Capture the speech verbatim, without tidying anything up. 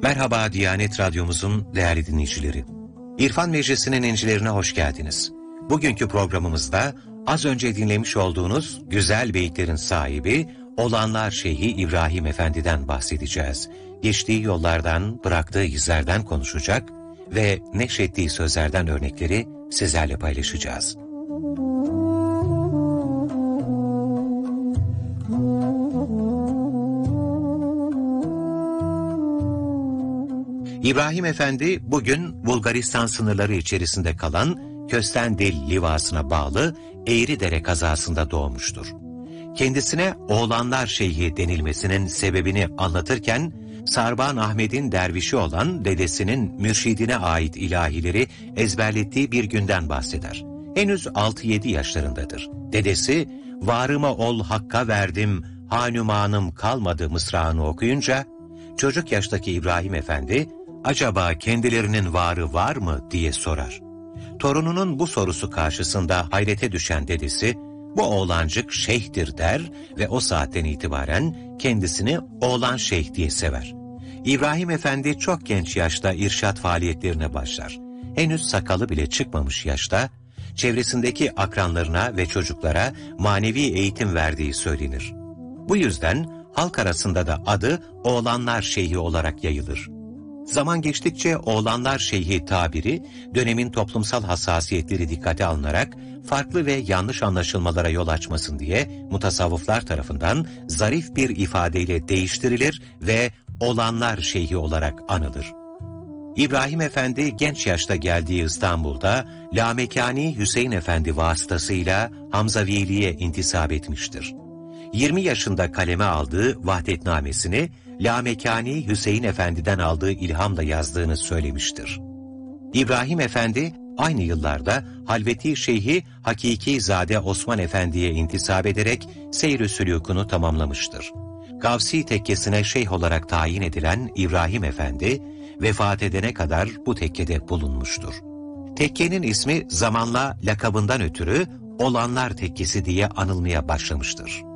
Merhaba Diyanet Radyomuzun değerli dinleyicileri. İrfan Meclisi'nin incilerine hoş geldiniz. Bugünkü programımızda az önce dinlemiş olduğunuz güzel beyitlerin sahibi Olanlar Şeyhi İbrahim Efendi'den bahsedeceğiz. Geçtiği yollardan, bıraktığı izlerden konuşacak ve neşrettiği sözlerden örnekleri sizlerle paylaşacağız. İbrahim Efendi bugün Bulgaristan sınırları içerisinde kalan Köstendil Livası'na bağlı Eğridere kazasında doğmuştur. Kendisine Oğlanlar Şeyhi denilmesinin sebebini anlatırken, Sarban Ahmet'in dervişi olan dedesinin mürşidine ait ilahileri ezberlettiği bir günden bahseder. Henüz altı yedi yaşlarındadır. Dedesi, "Varıma ol hakka verdim, hanumanım kalmadı" mısrağını okuyunca, çocuk yaştaki İbrahim Efendi, "Acaba kendilerinin varı var mı?" diye sorar. Torununun bu sorusu karşısında hayrete düşen dedesi, "Bu oğlancık şeyhtir" der ve o saatten itibaren kendisini Oğlan Şeyh diye sever. İbrahim Efendi çok genç yaşta irşat faaliyetlerine başlar. Henüz sakalı bile çıkmamış yaşta, çevresindeki akranlarına ve çocuklara manevi eğitim verdiği söylenir. Bu yüzden halk arasında da adı Oğlanlar Şeyhi olarak yayılır. Zaman geçtikçe Oğlanlar Şeyhi tabiri, dönemin toplumsal hassasiyetleri dikkate alınarak farklı ve yanlış anlaşılmalara yol açmasın diye mutasavvıflar tarafından zarif bir ifadeyle değiştirilir ve Olanlar Şeyhi olarak anılır. İbrahim Efendi genç yaşta geldiği İstanbul'da Lamekani Hüseyin Efendi vasıtasıyla Hamzaviliğe intisap etmiştir. yirmi yaşında kaleme aldığı Vahdetnamesini Lamekani Hüseyin Efendi'den aldığı ilhamla yazdığını söylemiştir. İbrahim Efendi aynı yıllarda Halveti Şeyhi Hakiki Zade Osman Efendi'ye intisap ederek seyr-i sülûkunu tamamlamıştır. Gavsi tekkesine şeyh olarak tayin edilen İbrahim Efendi, vefat edene kadar bu tekkede bulunmuştur. Tekkenin ismi zamanla lakabından ötürü Olanlar Tekkesi diye anılmaya başlamıştır.